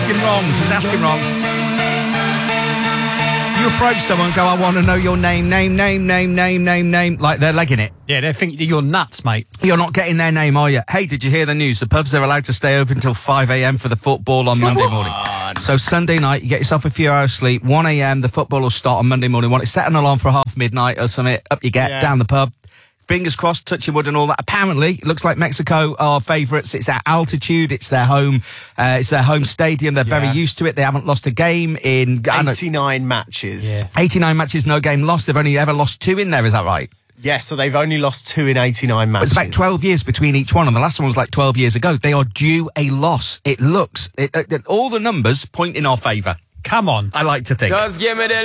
asking wrong. Just asking wrong. You approach someone and go, I want to know your name, like they're legging it. Yeah, they think you're nuts, mate. You're not getting their name, are you? Hey, did you hear the news? The pubs are allowed to stay open until 5 a.m. for the football on Monday morning. So Sunday night, you get yourself a few hours sleep. 1 a.m. the football will start on Monday morning. Want to set an alarm for half midnight or something. Up you get, down the pub. Fingers crossed, touch your wood and all that. Apparently, it looks like Mexico are favourites. It's at altitude. It's their home. It's their home stadium. They're very used to it. They haven't lost a game in 89 matches. Yeah. 89 matches, no game lost. They've only ever lost 2 in there. Is that right? Yeah, so they've only lost 2 in 89 matches. It's about 12 years between each one, and the last one was like 12 years ago. They are due a loss. It looks, all the numbers point in our favour. Come on. I like to think. Just give me the